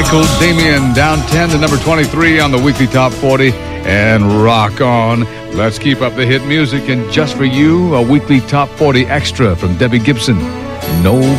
Michael Damian down 10 to number 23 on the weekly top 40. And rock on. Let's keep up the hit music. And just for you, a weekly top 40 extra from Debbie Gibson. No